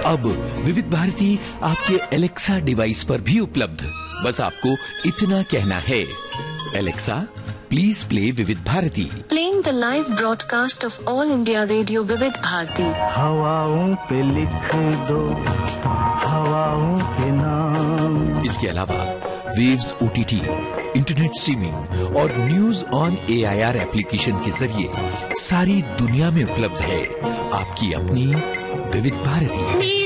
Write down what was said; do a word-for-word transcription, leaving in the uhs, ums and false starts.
अब विविध भारती आपके एलेक्सा डिवाइस पर भी उपलब्ध। बस आपको इतना कहना है, एलेक्सा प्लीज प्ले विविध Bharti. Playing the live broadcast of all India radio विविध भारती। हवाओं पे लिख दो हवाओं के नाम। इसके अलावा वेव्स ओटीटी, इंटरनेट स्ट्रीमिंग और न्यूज ऑन एआईआर एप्लीकेशन के जरिए सारी दुनिया में उपलब्ध है आपकी अपनी विविध भारती।